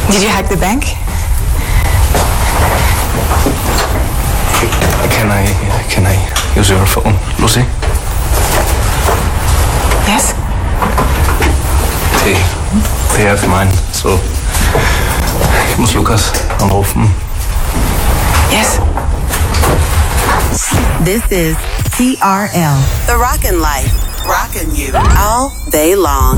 Did you hack the bank? Can I use your phone, Lucy? Yes? Det er for mine, so ich muss Lukas anrufen. Yes. This is TRL. The Rockin' Life. Rockin' you all day long.